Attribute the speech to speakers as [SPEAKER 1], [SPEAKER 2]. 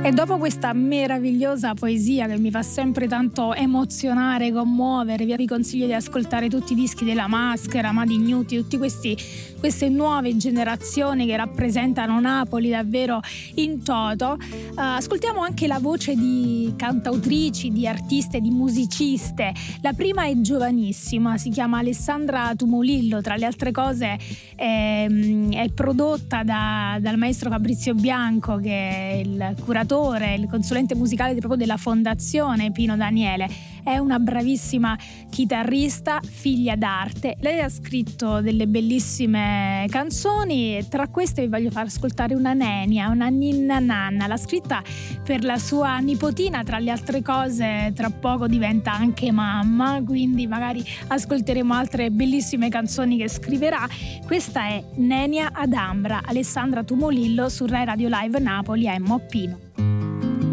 [SPEAKER 1] E dopo questa meravigliosa poesia che mi fa sempre tanto emozionare, commuovere, vi consiglio di ascoltare tutti i dischi della Maschera, Madi Ignuti, tutti queste nuove generazioni che rappresentano Napoli davvero in toto. Ascoltiamo anche la voce di cantautrici, di artiste, di musiciste. La prima è giovanissima, si chiama Alessandra Tumolillo, tra le altre cose è prodotta dal maestro Fabrizio Bianco, che è il curatore, il consulente musicale proprio della Fondazione Pino Daniele. È una bravissima chitarrista, figlia d'arte. Lei ha scritto delle bellissime canzoni e tra queste vi voglio far ascoltare una nenia, una ninna nanna. L'ha scritta per la sua nipotina, tra le altre cose tra poco diventa anche mamma, quindi magari ascolteremo altre bellissime canzoni che scriverà. Questa è Nenia ad Ambra, Alessandra Tumolillo su Rai Radio Live Napoli a Mo' Pino.